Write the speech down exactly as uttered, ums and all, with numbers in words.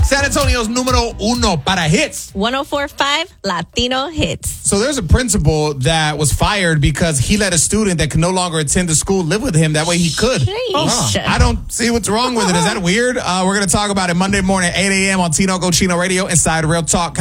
San Antonio's numero uno para hits. one oh four point five Latino Hits. So there's a principal that was fired because he let a student that could no longer attend the school live with him. That way he could. Sheesh. I don't see what's wrong with it. Is that weird? Uh, we're going to talk about it Monday morning, eight a.m. on Tino Cochino Radio inside Real Talk.